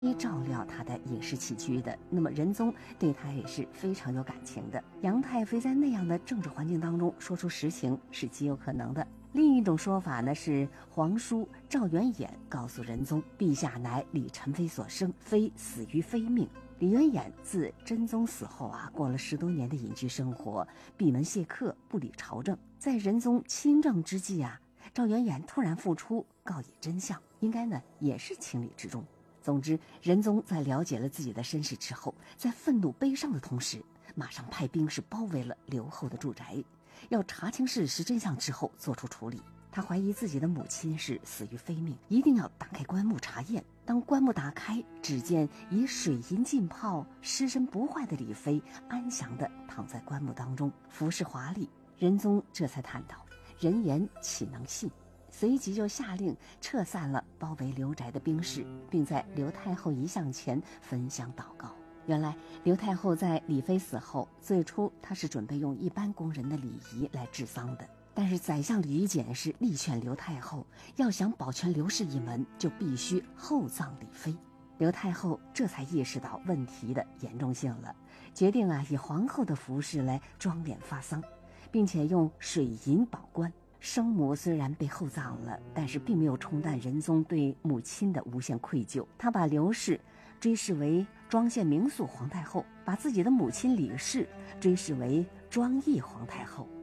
照料他的饮食起居的，那么仁宗对他也是非常有感情的。杨太妃在那样的政治环境当中说出实情是极有可能的。另一种说法呢，是皇叔赵元衍告诉仁宗，陛下乃李宸妃所生，非死于非命。李元衍自真宗死后过了10多年的隐居生活，闭门谢客，不理朝政。在仁宗亲政之际赵元衍突然复出，告以真相，应该呢也是情理之中。总之，仁宗在了解了自己的身世之后，在愤怒悲伤的同时，马上派兵士包围了刘后的住宅，要查清事实真相之后做出处理。他怀疑自己的母亲是死于非命，一定要打开棺木查验。当棺木打开，只见以水银浸泡、尸身不坏的李妃安详地躺在棺木当中，服饰华丽。仁宗这才叹道：“人言岂能信？”随即就下令撤散了包围刘宅的兵士，并在刘太后遗像前焚香祷告。原来刘太后在李妃死后，最初她是准备用一般宫人的礼仪来治丧的，但是宰相吕简是力劝刘太后，要想保全刘氏一门，就必须厚葬李妃。刘太后这才意识到问题的严重性了，决定以皇后的服饰来装殓发丧，并且用水银保棺。生母虽然被厚葬了，但是并没有冲淡仁宗对母亲的无限愧疚。他把刘氏追谥为庄献明肃皇太后，把自己的母亲李氏追谥为庄懿皇太后。